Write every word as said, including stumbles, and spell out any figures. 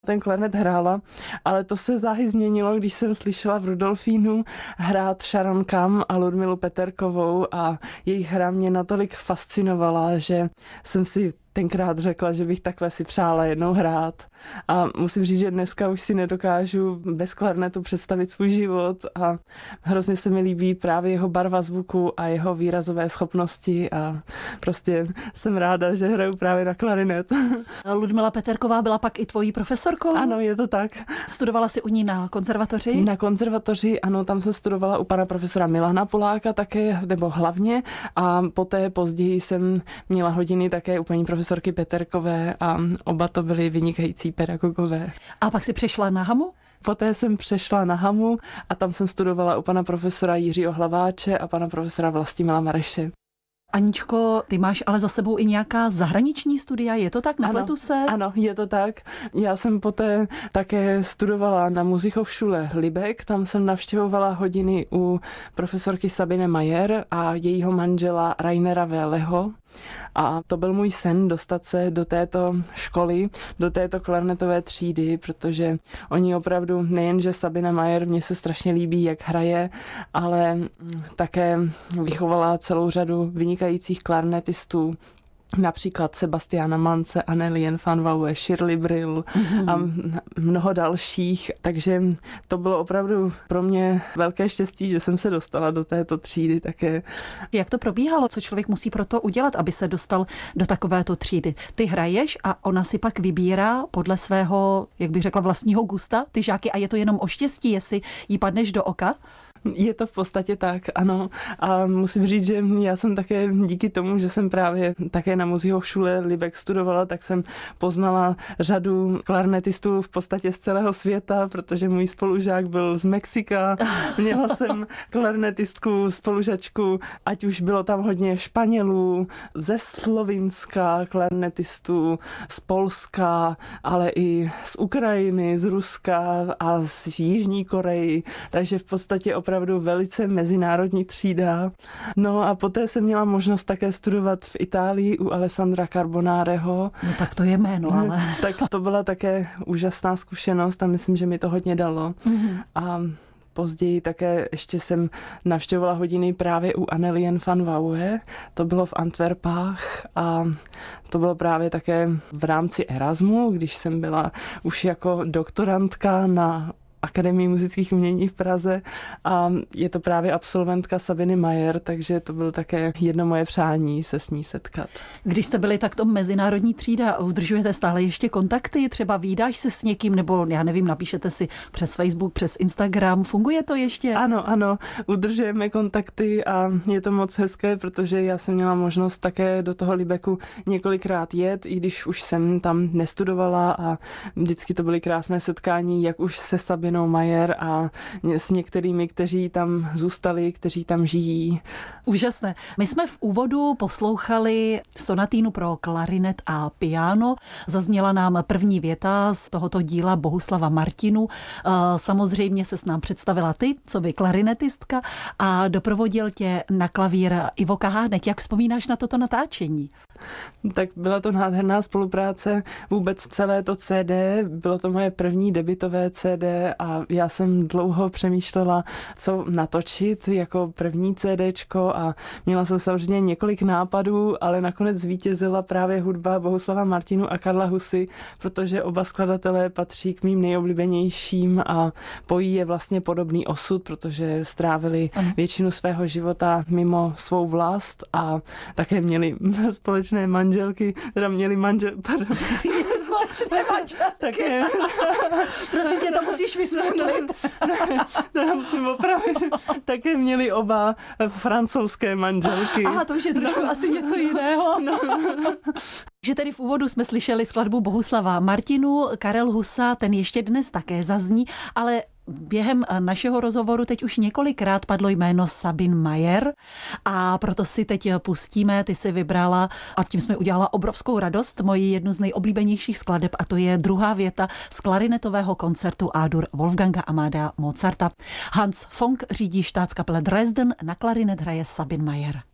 Ten klarinet hrála, ale to se záhy změnilo, když jsem slyšela v Rudolfínu hrát Sharon Kam a Ludmilu Peterkovou a jejich hra mě natolik fascinovala, že jsem si tenkrát řekla, že bych takhle si přála jednou hrát. A musím říct, že dneska už si nedokážu bez klarinetu představit svůj život a hrozně se mi líbí právě jeho barva zvuku a jeho výrazové schopnosti a prostě jsem ráda, že hraju právě na klarinet. Ludmila Peterková byla pak i tvojí profesorkou? Ano, je to tak. Studovala jsi u ní na konzervatoři? Na konzervatoři, ano, tam se studovala u pana profesora Milana Poláka také, nebo hlavně, a poté později jsem měla hodiny také u paní profesorky Peterkové a oba to byly vynikající pedagogové. A pak si přešla na Hamu? Poté jsem přešla na Hamu a tam jsem studovala u pana profesora Jiřího Hlaváče a pana profesora Vlastimila Mareše. Aničko, ty máš ale za sebou i nějaká zahraniční studia, je to tak? Nepletu se? Ano, je to tak. Já jsem poté také studovala na Musikhochschule Lübeck, tam jsem navštěvovala hodiny u profesorky Sabine Mayer a jejího manžela Rainera Weleho. A to byl můj sen dostat se do této školy, do této klarnetové třídy, protože oni opravdu, nejenže Sabine Mayer, mně se strašně líbí, jak hraje, ale také vychovala celou řadu vynikajících klarnetistů, například Sebastiana Mance, Annelien van Wouwe, Shirley Brill mm-hmm. a mnoho dalších. Takže to bylo opravdu pro mě velké štěstí, že jsem se dostala do této třídy také. Jak to probíhalo? Co člověk musí pro to udělat, aby se dostal do takovéto třídy? Ty hraješ a ona si pak vybírá podle svého, jak bych řekla, vlastního gusta ty žáky a je to jenom o štěstí, jestli jí padneš do oka? Je to v podstatě tak, ano. A musím říct, že já jsem také díky tomu, že jsem právě také na Musikhochschule Lübeck studovala, tak jsem poznala řadu klarnetistů v podstatě z celého světa, protože můj spolužák byl z Mexika. Měla jsem klarnetistku, spolužačku, ať už bylo tam hodně Španělů, ze Slovinska klarnetistů, z Polska, ale i z Ukrajiny, z Ruska a z Jižní Koreji. Takže v podstatě opravdu opravdu velice mezinárodní třída. No a poté jsem měla možnost také studovat v Itálii u Alessandra Carbonareho. No tak to je jméno, ale... Tak to byla také úžasná zkušenost a myslím, že mi to hodně dalo. Mm-hmm. A později také ještě jsem navštěvovala hodiny právě u Annelien van Wouwe, to bylo v Antwerpách a to bylo právě také v rámci Erasmu, když jsem byla už jako doktorantka na Akademii muzických umění v Praze a je to právě absolventka Sabiny Mayer, takže to bylo také jedno moje přání se s ní setkat. Když jste byli takto mezinárodní třída, udržujete stále ještě kontakty? Třeba vídáš se s někým, nebo já nevím, napíšete si přes Facebook, přes Instagram, funguje to ještě? Ano, ano, udržujeme kontakty a je to moc hezké, protože já jsem měla možnost také do toho Lübecku několikrát jet, i když už jsem tam nestudovala a vždycky to byly krásné setkání, jak už se Sabinou Mayer a s některými, kteří tam zůstali, kteří tam žijí. Úžasné. My jsme v úvodu poslouchali sonatínu pro klarinet a piano. Zazněla nám první věta z tohoto díla Bohuslava Martinu. Samozřejmě se s nám představila ty, co by klarinetistka, a doprovodil tě na klavír Ivo Kahánek. Jak vzpomínáš na toto natáčení? Tak byla to nádherná spolupráce, vůbec celé to C D, bylo to moje první debutové C D a já jsem dlouho přemýšlela, co natočit jako první CDčko a měla jsem samozřejmě několik nápadů, ale nakonec zvítězila právě hudba Bohuslava Martinu a Karla Husy, protože oba skladatelé patří k mým nejoblíbenějším a pojí je vlastně podobný osud, protože strávili většinu svého života mimo svou vlast a také měli společné manželky, teda měli manžel, pardon. Společné manželky. Také. Prosím tě, to musíš vysvětlit. To já musím opravit. Také měli oba francouzské manželky. Aha, to už je trošku no. asi něco jiného. No. Že tedy v úvodu jsme slyšeli skladbu Bohuslava Martinu, Karel Husa, ten ještě dnes také zazní, ale během našeho rozhovoru teď už několikrát padlo jméno Sabine Mayer a proto si teď pustíme, ty si vybrala a tím jsme udělala obrovskou radost, moji jednu z nejoblíbenějších skladeb a to je druhá věta z klarinetového koncertu A-dur Wolfganga Amadea Mozarta. Hans Fong řídí Staatskapelle Dresden, na klarinet hraje Sabine Mayer.